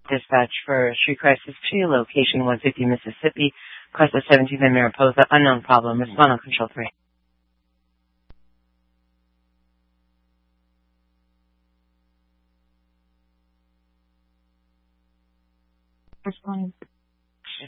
Dispatch for Street Crisis 2, location 150 Mississippi, Cresta 17th and Mariposa, unknown problem. Respond on Control 3. Responding.